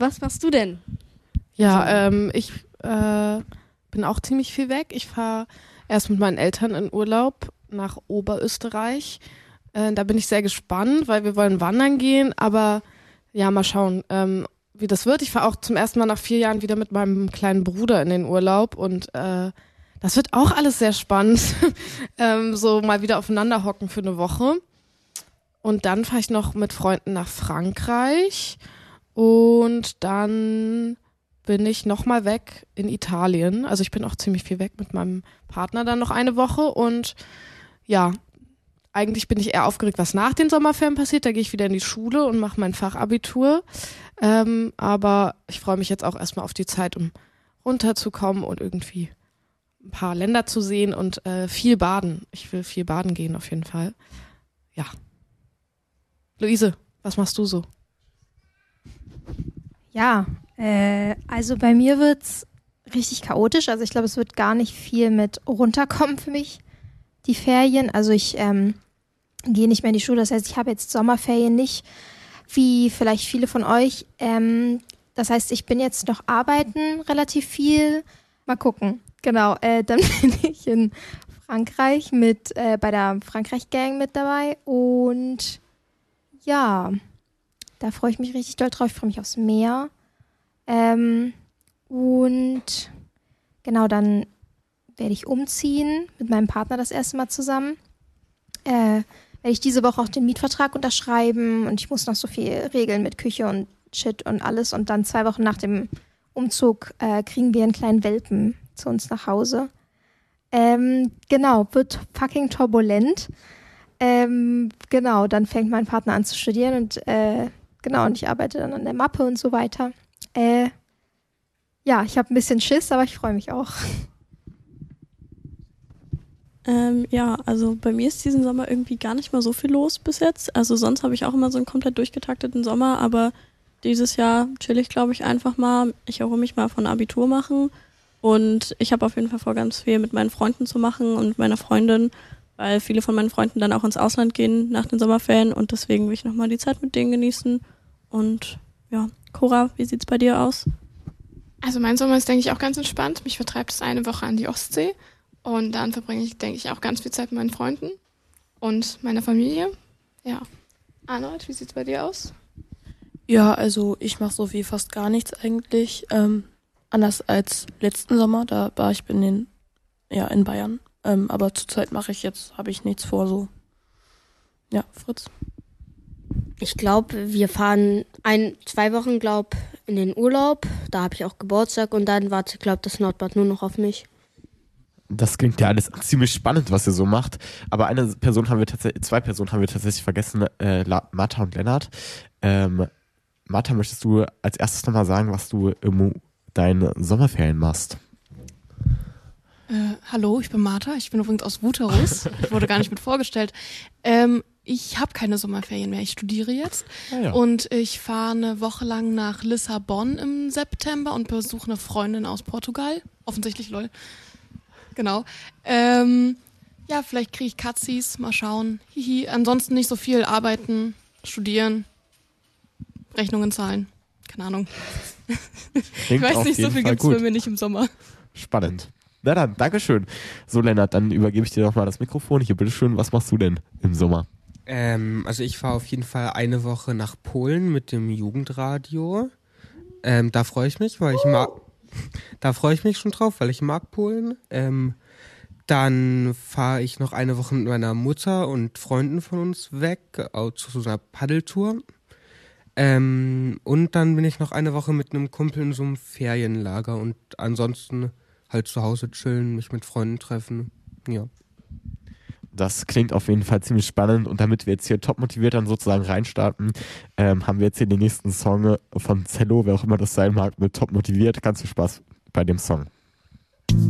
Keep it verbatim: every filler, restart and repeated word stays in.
was machst du denn? Ja, ähm, ich äh, bin auch ziemlich viel weg. Ich fahre erst mit meinen Eltern in Urlaub nach Oberösterreich. Äh, da bin ich sehr gespannt, weil wir wollen wandern gehen, aber ja, mal schauen, ähm, wie das wird. Ich fahre auch zum ersten Mal nach vier Jahren wieder mit meinem kleinen Bruder in den Urlaub und äh, das wird auch alles sehr spannend. ähm, so mal wieder aufeinander hocken für eine Woche. Und dann fahre ich noch mit Freunden nach Frankreich und dann bin ich nochmal weg in Italien. Also ich bin auch ziemlich viel weg mit meinem Partner dann noch eine Woche und ja, eigentlich bin ich eher aufgeregt, was nach den Sommerferien passiert. Da gehe ich wieder in die Schule und mache mein Fachabitur. Ähm, aber ich freue mich jetzt auch erstmal auf die Zeit, um runterzukommen und irgendwie ein paar Länder zu sehen und äh, viel baden. Ich will viel baden gehen auf jeden Fall. Ja. Luise, was machst du so? Ja, äh, also bei mir wird's richtig chaotisch. Also ich glaube, es wird gar nicht viel mit runterkommen für mich, die Ferien. Also ich ähm, gehe nicht mehr in die Schule. Das heißt, ich habe jetzt Sommerferien nicht, wie vielleicht viele von euch. Ähm, das heißt, ich bin jetzt noch arbeiten relativ viel. Mal gucken. Genau, äh, dann bin ich in Frankreich mit äh, bei der Frankreich-Gang mit dabei und ja, da freue ich mich richtig doll drauf. Ich freue mich aufs Meer. Ähm, und genau, dann werde ich umziehen mit meinem Partner das erste Mal zusammen. Äh, werde ich diese Woche auch den Mietvertrag unterschreiben und ich muss noch so viel regeln mit Küche und Shit und alles. Und dann zwei Wochen nach dem Umzug äh, kriegen wir einen kleinen Welpen zu uns nach Hause. Ähm, genau, wird fucking turbulent. Ähm, genau, dann fängt mein Partner an zu studieren und äh, genau, und ich arbeite dann an der Mappe und so weiter. Äh, ja, ich habe ein bisschen Schiss, aber ich freue mich auch. Ähm, ja, also bei mir ist diesen Sommer irgendwie gar nicht mal so viel los bis jetzt. Also sonst habe ich auch immer so einen komplett durchgetakteten Sommer, aber dieses Jahr chill ich, glaube ich, einfach mal. Ich erhole mich mal von Abitur machen und ich habe auf jeden Fall vor, ganz viel mit meinen Freunden zu machen und mit meiner Freundin, weil viele von meinen Freunden dann auch ins Ausland gehen nach den Sommerferien und deswegen will ich nochmal die Zeit mit denen genießen. Und ja, Cora, wie sieht's bei dir aus? Also mein Sommer ist, denke ich, auch ganz entspannt. Mich vertreibt es eine Woche an die Ostsee und dann verbringe ich, denke ich, auch ganz viel Zeit mit meinen Freunden und meiner Familie. Ja. Arnold, wie sieht's bei dir aus? Ja, also ich mache so wie fast gar nichts eigentlich. Ähm, anders als letzten Sommer, da war ich in den, ja, in Bayern. Ähm, aber zurzeit mache ich jetzt, habe ich nichts vor so. Ja, Fritz. Ich glaube, wir fahren ein, zwei Wochen, glaub, in den Urlaub. Da habe ich auch Geburtstag und dann wartet, glaub, das Nordbad nur noch auf mich. Das klingt ja alles ziemlich spannend, was ihr so macht. Aber eine Person haben wir tatsächlich, zwei Personen haben wir tatsächlich vergessen, äh, Martha und Lennart. Ähm, Martha, möchtest du als erstes nochmal sagen, was du im deinen Sommerferien machst? Äh, hallo, ich bin Martha. Ich bin übrigens aus Wuterus. Ich wurde gar nicht mit vorgestellt. Ähm, ich habe keine Sommerferien mehr. Ich studiere jetzt. Ah, ja. Und ich fahre eine Woche lang nach Lissabon im September und besuche eine Freundin aus Portugal. Offensichtlich, lol. Genau. Ähm, ja, vielleicht kriege ich Katzis. Mal schauen. Hihi. Ansonsten nicht so viel arbeiten, studieren, Rechnungen zahlen. Keine Ahnung. Ich weiß nicht, so viel gibt's für mich nicht im Sommer. Spannend. Na dann, Dankeschön. So, Lennart, dann übergebe ich dir nochmal das Mikrofon. Hier, bitteschön, was machst du denn im Sommer? Ähm, also ich fahre auf jeden Fall eine Woche nach Polen mit dem Jugendradio. Ähm, da freue ich mich, weil ich mag, da freue ich mich schon drauf, weil ich mag Polen. Ähm, dann fahre ich noch eine Woche mit meiner Mutter und Freunden von uns weg, zu so einer Paddeltour. Ähm, und dann bin ich noch eine Woche mit einem Kumpel in so einem Ferienlager und ansonsten halt zu Hause chillen, mich mit Freunden treffen, ja. Das klingt auf jeden Fall ziemlich spannend und damit wir jetzt hier top motiviert dann sozusagen reinstarten, ähm, haben wir jetzt hier den nächsten Song von Zello, wer auch immer das sein mag, mit top motiviert. Ganz viel Spaß bei dem Song.